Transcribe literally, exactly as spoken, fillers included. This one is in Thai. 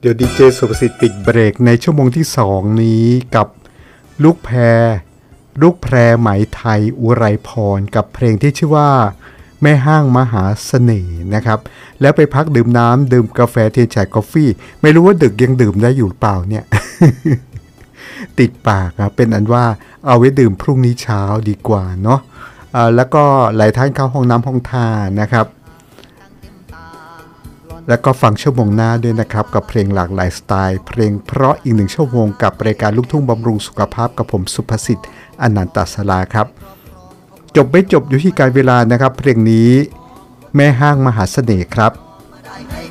เดี๋ยวดีเจสุประสิทธิ์ปิดเบรกในชั่วโมงที่สองนี้กับลูกแพรลูกแพรไหมไทยอุไรพรกับเพลงที่ชื่อว่าแม่ห้างมหาเสน่ห์นะครับแล้วไปพักดื่มน้ำดื่มกาแฟเทียนฉายกาแฟไม่รู้ว่าดึกยังดื่มได้อยู่เปล่าเนี่ย ติดปากครับเป็นอันว่าเอาไว้ดื่มพรุ่งนี้เช้าดีกว่าเนาะะแล้วก็หลายท่านเข้าห้องน้ำห้องท่านะครับแล้วก็ฟังชั่วโมงหน้าด้วยนะครับกับเพลงหลากหลายสไตล์เพลงเพราะอีกหนึ่งชั่วโมงกับรายการลูกทุ่งบำรุงสุขภาพกับผมสุภสิทธิ์อนันตศราครับจบไม่จบอยู่ที่การเวลานะครับเพลงนี้แม่ห้างมหาเสน่ห์ครับ